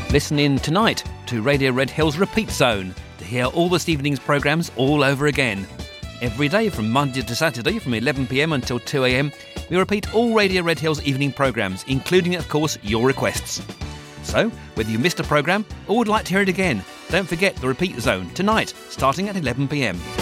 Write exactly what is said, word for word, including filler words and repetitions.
Listen in tonight to Radio Red Hills Repeat Zone to hear all this evening's programmes all over again. Every day from Monday to Saturday from eleven p m until two a m, we repeat all Radio Red Hills evening programmes, including, of course, your requests. So, whether you missed a programme or would like to hear it again, don't forget the Repeat Zone tonight, starting at eleven p m.